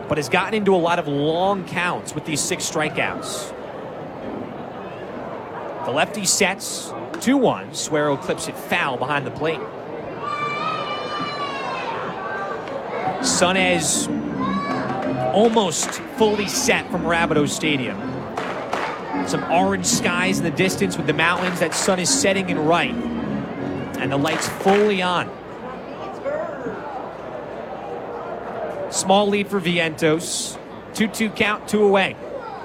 but has gotten into a lot of long counts with these 6 strikeouts. The lefty sets 2-1. Suero clips it foul behind the plate. Sunez almost fully set from Rapido Stadium. Some orange skies in the distance with the mountains. That sun is setting in right. And the lights fully on. Small lead for Vientos. 2-2 count, 2 away.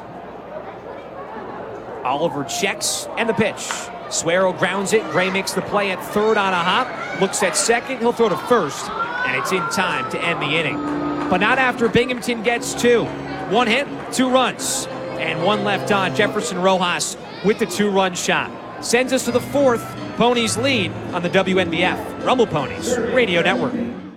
Oliver checks, and the pitch. Suero grounds it. Gray makes the play at third on a hop. Looks at second. He'll throw to first, and it's in time to end the inning. But not after Binghamton gets 2. 1 hit, 2 runs, and 1 left on. Jefferson Rojas with the 2-run shot. Sends us to the 4th. Ponies lead on the WNBF Rumble Ponies Radio Network.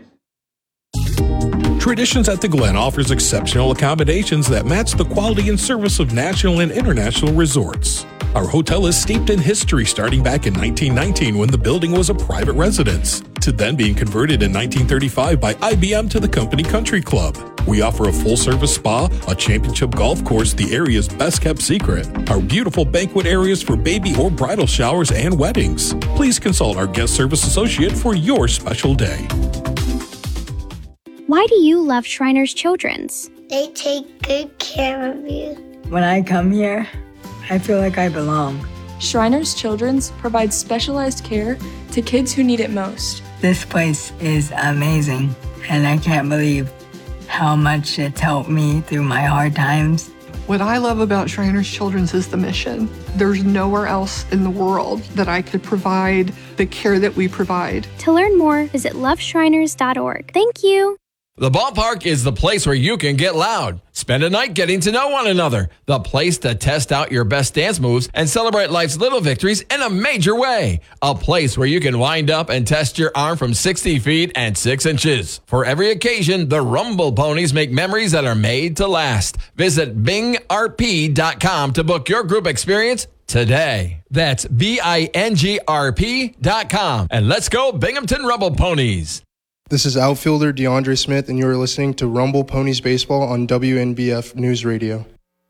Traditions at the Glen offers exceptional accommodations that match the quality and service of national and international resorts. Our hotel is steeped in history, starting back in 1919 when the building was a private residence, to then being converted in 1935 by IBM to the Company Country Club. We offer a full-service spa, a championship golf course, the area's best-kept secret, our beautiful banquet areas for baby or bridal showers and weddings. Please consult our guest service associate for your special day. Why do you love Shriners Children's? They take good care of you. When I come here, I feel like I belong. Shriners Children's provides specialized care to kids who need it most. This place is amazing, and I can't believe how much it's helped me through my hard times. What I love about Shriners Children's is the mission. There's nowhere else in the world that I could provide the care that we provide. To learn more, visit loveshriners.org. Thank you. The ballpark is the place where you can get loud. Spend a night getting to know one another. The place to test out your best dance moves and celebrate life's little victories in a major way. A place where you can wind up and test your arm from 60 feet and 6 inches. For every occasion, the Rumble Ponies make memories that are made to last. Visit bingrp.com to book your group experience today. That's bingrp.com. And let's go Binghamton Rumble Ponies. This is outfielder DeAndre Smith, and you are listening to Rumble Ponies Baseball on WNBF News Radio.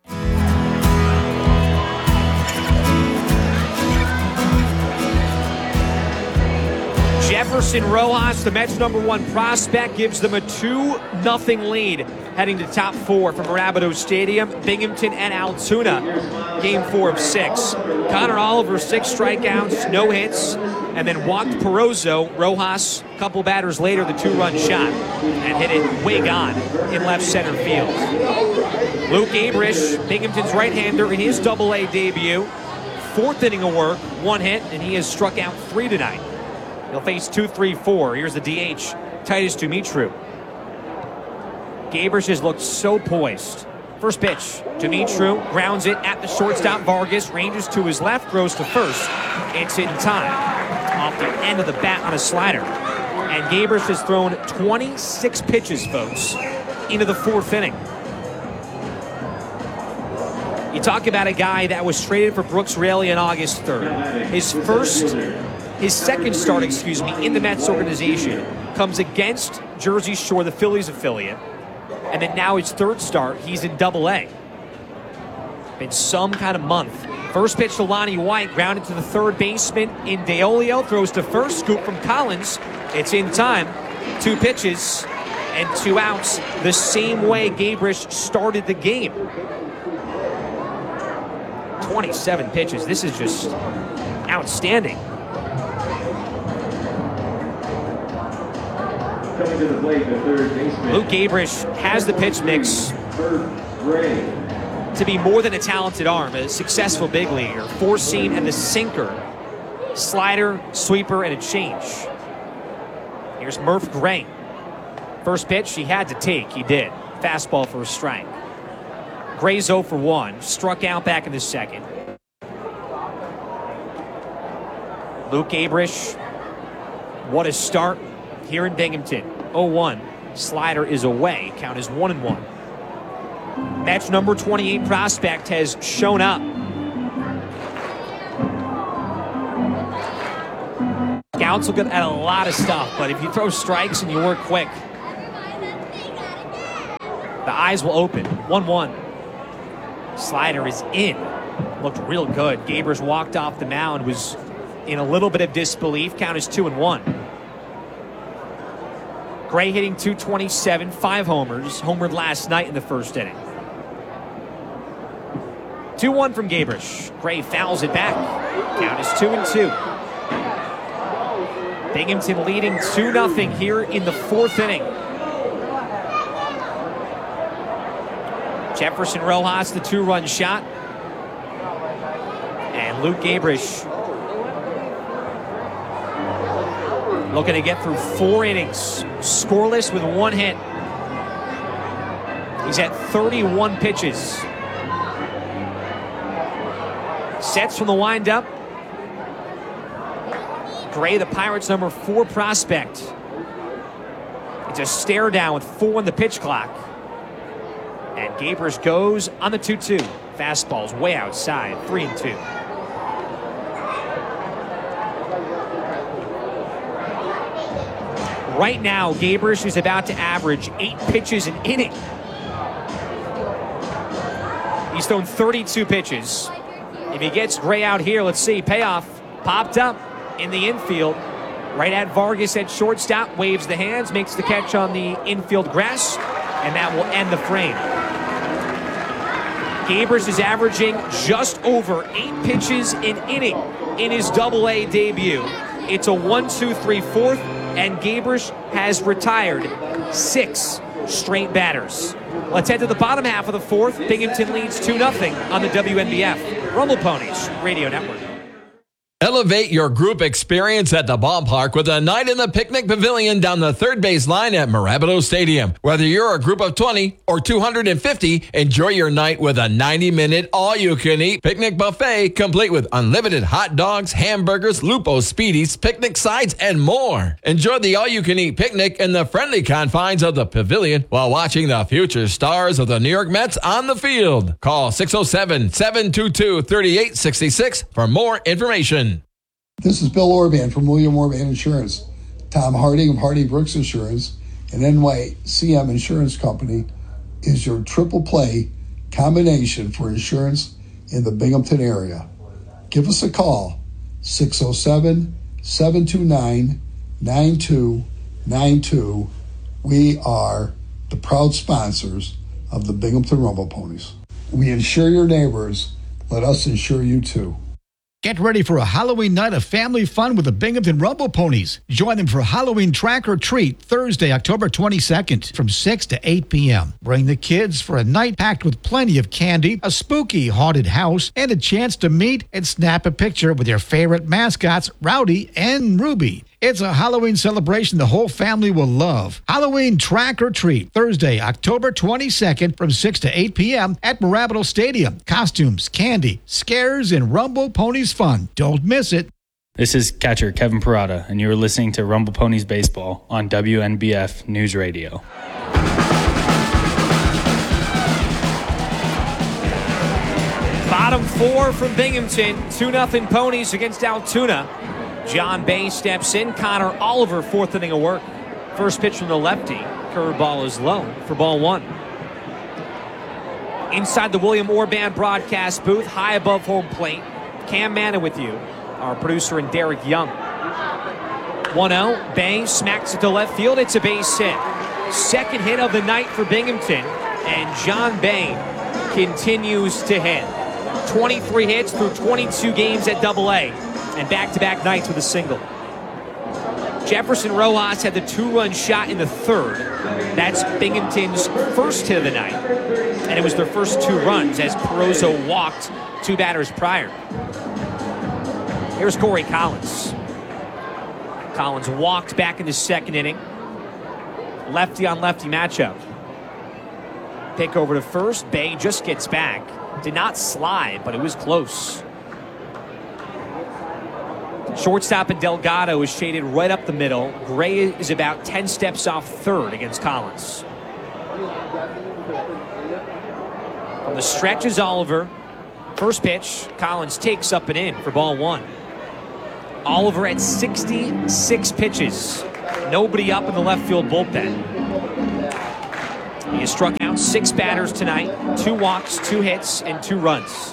Jefferson Rojas, the Mets' #1 prospect, gives them a 2-0 lead heading to top 4 from Rapido Stadium. Binghamton and Altoona, game 4 of 6. Connor Oliver, 6 strikeouts, no hits, and then walked Perozzo. Rojas, a couple batters later, the 2-run shot, and hit it way gone in left center field. Luke Abrish, Binghamton's right-hander, in his Double-A debut. 4th inning of work, 1 hit, and he has struck out 3 tonight. He'll face 2-3-4. Here's the DH, Titus Dumitru. Gabrish has looked so poised. First pitch, Dumitru grounds it at the shortstop. Vargas ranges to his left, throws to first. It's in time. Off the end of the bat on a slider. And Gabrish has thrown 26 pitches, folks, into the 4th inning. You talk about a guy that was traded for Brooks Raley on August 3rd. His second start, in the Mets organization comes against Jersey Shore, the Phillies affiliate. And then now his 3rd start, he's in Double-A. Been some kind of month. First pitch to Lonnie White, grounded to the third baseman in Deolio, throws to first, scoop from Collins. It's in time. 2 pitches and 2 outs, the same way Gabrish started the game. 27 pitches. This is just outstanding. Coming to the plate, the third baseman. Luke Gabrish has the pitch mix to be more than a talented arm, a successful big leaguer. 4-seam and the sinker. Slider, sweeper, and a change. Here's Murph Gray. First pitch he had to take. He did. Fastball for a strike. Gray's 0 for 1. Struck out back in the second. Luke Gabrish. What a start here in Binghamton. 0-1. Slider is away. Count is 1-1. Mets #28 prospect has shown up. Scouts will get at a lot of stuff, but if you throw strikes and you work quick, The eyes will open. 1-1. Slider is in. Looked real good. Gabrus walked off the mound, was in a little bit of disbelief. Count is 2-1. Gray hitting .227, 5 homers. Homered last night in the first inning. 2-1 from Gabrus. Gray fouls it back. Count is 2-2. Binghamton leading 2-0 here in the fourth inning. Jefferson Rojas, the 2-run shot. And Luke Gabrus looking to get through 4 innings. Scoreless with 1 hit. He's at 31 pitches. Sets from the windup. Gray, the Pirates' number 4 prospect. It's a stare down with 4 on the pitch clock. And Gabrus goes on the 2-2. Fastball's way outside, 3-2. Right now, Gabrus is about to average 8 pitches an inning. He's thrown 32 pitches. If he gets Gray out here, let's see, payoff. Popped up in the infield. Right at Vargas at shortstop, waves the hands, makes the catch on the infield grass, and that will end the frame. Gabrus is averaging just over 8 pitches an inning in his Double-A debut. It's a 1-2-3-4, and Gabrus has retired 6 straight batters. Let's head to the bottom half of the fourth. Binghamton leads 2-0 on the WNBF Rumble Ponies Radio Network. Elevate your group experience at the ballpark with a night in the picnic pavilion down the third base line at Marabito Stadium. Whether you're a group of 20 or 250, enjoy your night with a 90-minute all-you-can-eat picnic buffet complete with unlimited hot dogs, hamburgers, Lupo Speedies, picnic sides, and more. Enjoy the all-you-can-eat picnic in the friendly confines of the pavilion while watching the future stars of the New York Mets on the field. Call 607-722-3866 for more information. This is Bill Orban from William Orban Insurance. Tom Harding of Hardy Brooks Insurance and NYCM Insurance Company is your triple play combination for insurance in the Binghamton area. Give us a call, 607-729-9292. We are the proud sponsors of the Binghamton Rumble Ponies. We insure your neighbors. Let us insure you too. Get ready for a Halloween night of family fun with the Binghamton Rumble Ponies. Join them for Halloween Track or Treat Thursday, October 22nd from 6 to 8 p.m. Bring the kids for a night packed with plenty of candy, a spooky haunted house, and a chance to meet and snap a picture with your favorite mascots, Rowdy and Ruby. It's a Halloween celebration the whole family will love. Halloween Track or Treat, Thursday, October 22nd from 6 to 8 p.m. at Marabito Stadium. Costumes, candy, scares, and Rumble Ponies fun. Don't miss it. This is catcher Kevin Parada, and you are listening to Rumble Ponies Baseball on WNBF News Radio. Bottom 4 from Binghamton. 2-0 Ponies against Altoona. John Bay steps in. Connor Oliver, 4th inning of work. First pitch from the lefty. Curveball is low for ball 1. Inside the William Orban broadcast booth, high above home plate. Cam Manna with you, our producer, and Derek Young. 1-0. Bay smacks it to left field. It's a base hit. Second hit of the night for Binghamton. And John Bay continues to hit. 23 hits through 22 games at Double-A. And back-to-back nights with a single. Jefferson Rojas had the 2-run shot in the third. That's Binghamton's first hit of the night. And it was their first 2 runs as Perozo walked 2 batters prior. Here's Corey Collins. Collins walked back in the second inning. Lefty-on-lefty matchup. Pick over to first. Bay just gets back. Did not slide, but it was close. Shortstop and Delgado is shaded right up the middle. Gray is about 10 steps off third against Collins. From the stretch is Oliver. First pitch, Collins takes up and in for ball 1. Oliver at 66 pitches. Nobody up in the left field bullpen. He has struck out 6 batters tonight, 2 walks, 2 hits, and 2 runs.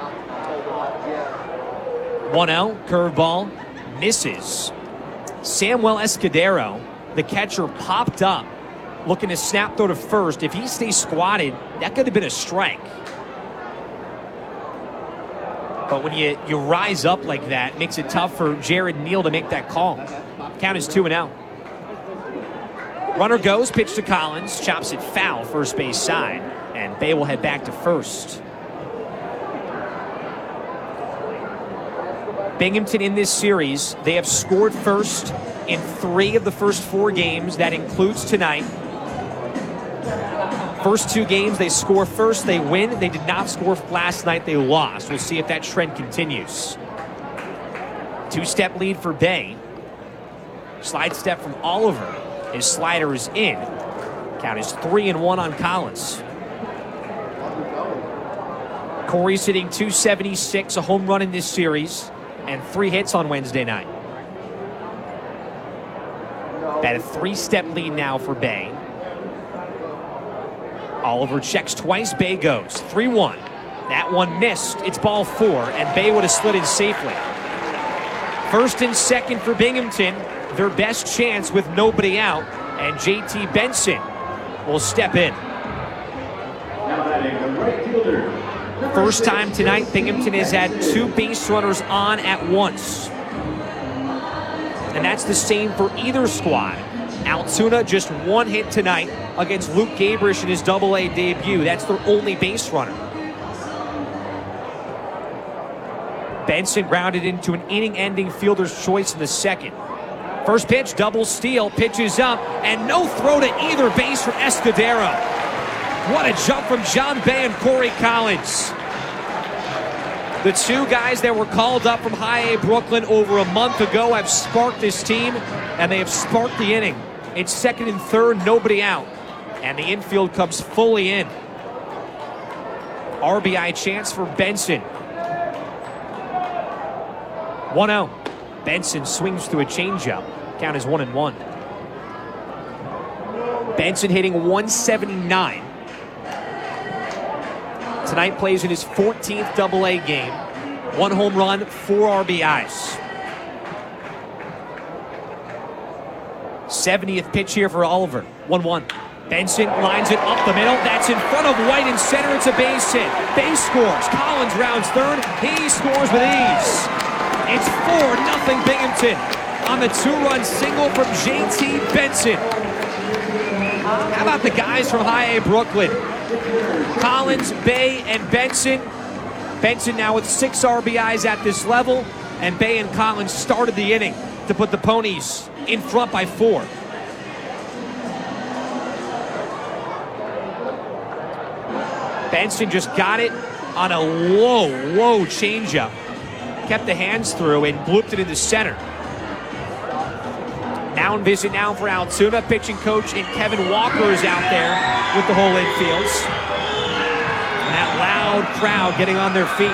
1-0, curveball, misses. Samuel Escudero, the catcher, popped up, looking to snap throw to first. If he stays squatted, that could have been a strike. But when you rise up like that, it makes it tough for Jared Neal to make that call. Count is 2-0. Runner goes, pitch to Collins, chops it foul, first base side, and Bay will head back to first. Binghamton in this series, they have scored first in 3 of the first 4 games. That includes tonight. First 2 games, they score first, they win. They did not score last night, they lost. We'll see if that trend continues. 2-step lead for Bay. Slide step from Oliver. His slider is in. Count is 3-1 on Collins. Corey's hitting .276, a home run in this series, and 3 hits on Wednesday night. At a 3-step lead now for Bay. Oliver checks twice, Bay goes. 3-1. That one missed. It's ball 4, and Bay would have slid in safely. First and second for Binghamton. Their best chance with nobody out, and JT Benson will step in. First time tonight, Binghamton has had 2 base runners on at once. And that's the same for either squad. Altoona just 1 hit tonight against Luke Gabrish in his AA debut. That's their only base runner. Benson grounded into an inning-ending fielder's choice in the second. First pitch, double steal, pitches up, and no throw to either base from Escudero. What a jump from John Bay and Corey Collins. The 2 guys that were called up from High A Brooklyn over a month ago have sparked this team, and they have sparked the inning. It's second and third, nobody out, and the infield comes fully in. RBI chance for Benson. 1-0. Benson swings through a changeup. Count is 1-1. Benson hitting .179. Tonight plays in his 14th AA game. 1 home run, 4 RBIs. 70th pitch here for Oliver. 1-1. Benson lines it up the middle. That's in front of White in center. It's a base hit. Bay scores. Collins rounds third. He scores with ease. It's 4-0 Binghamton on the 2-run single from JT Benson. How about the guys from High A Brooklyn? Collins, Bay, and Benson. Benson now with 6 RBIs at this level, and Bay and Collins started the inning to put the Ponies in front by 4. Benson just got it on a low changeup. Kept the hands through and blooped it into center. Mound visit now for Altoona. Pitching coach and Kevin Walker is out there with the whole infields. And that loud crowd getting on their feet.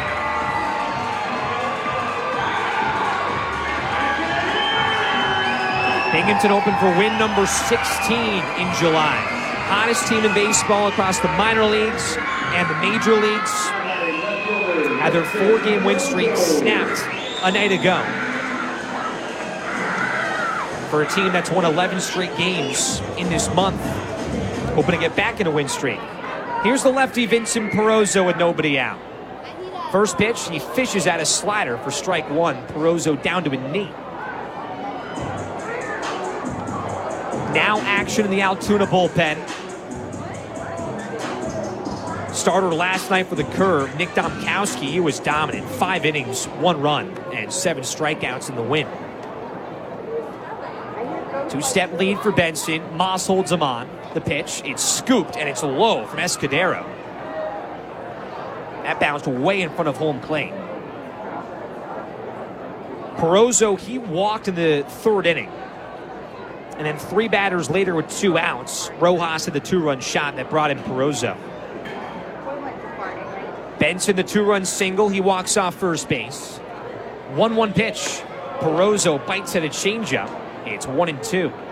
Binghamton open for win number 16 in July. Hottest team in baseball across the minor leagues and the major leagues. Had their 4-game win streak snapped a night ago. For a team that's won 11 straight games in this month, hoping to get back in a win streak. Here's the lefty Vincent Perozzo with nobody out. First pitch, he fishes at a slider for strike 1. Perozzo down to a knee. Now action in the Altoona bullpen. Starter last night for the Curve, Nick Domkowski. He was dominant. 5 innings, 1 run, and 7 strikeouts in the win. 2-step lead for Benson. Moss holds him on. The pitch, it's scooped, and it's low from Escudero. That bounced way in front of home plate. Perozzo, he walked in the 3rd inning. And then 3 batters later with 2 outs, Rojas had the 2-run shot that brought in Perozzo. Benson, the 2-run single. He walks off first base. 1-1 pitch. Perozzo bites at a changeup. It's 1-2.